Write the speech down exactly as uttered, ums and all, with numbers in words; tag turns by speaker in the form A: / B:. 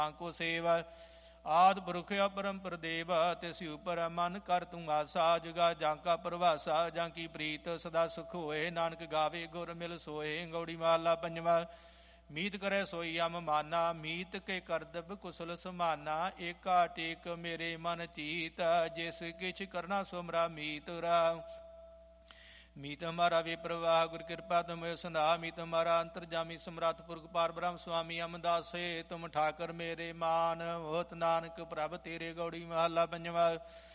A: ਕੋ ਸੇਵ। ਆਦਿ ਪੁਰਖ ਅਪਰੰਪਰ ਦੇਵ ਤਿਸ ਉਪਰ ਮਨ ਕਰ ਤੂੰ ਆਸਾ। ਜੁਗਾ ਜਾਂ ਕਾ ਪ੍ਰਵਾਸਾ ਜਾਂ ਕੀ ਪ੍ਰੀਤ ਸਦਾ ਸੁਖ ਹੋਏ। ਨਾਨਕ ਗਾਵੇ ਗੁਰ ਮਿਲ ਸੋਏ। ਗੌੜੀ ਮਹਲਾ ਪੰਜਵਾ। ਮੀਤ ਕਰੇ ਸੋਈ ਅਮ ਮਾਨਾ ਮੀਤ ਕੇ ਕਰਦਬ ਕੁਸਲ ਸਮਾਨਾ। ਏਕਾ ਟੇਕ ਮੇਰੇ ਮਨ ਚੀਤ ਜਿਸ ਕਿਛ ਕਰਨਾ ਸੋ ਮਰਾ ਮੀਤ ਰਾ। ਮੀਤ ਹਮਾਰਾ ਵੇ ਪ੍ਰਵਾਹ ਗੁਰ ਕਿਰਪਾ ਤੁਮ ਸੰਧਾ। ਮੀਤ ਹਮਾਰਾ ਅੰਤਰਜਾਮੀ ਸਮਰੱਥ ਪੁਰਖ ਪਾਰ ਬ੍ਰਹਮ ਸੁਆਮੀ ਅਮਦਾਸੇ। ਤੁਮ ਠਾਕਰ ਮੇਰੇ ਮਾਨ ਹੋਤ ਨਾਨਕ ਪ੍ਰਭ ਤੇਰੇ। ਗੌੜੀ ਮਹਲਾ ਪੰਜਵਾ।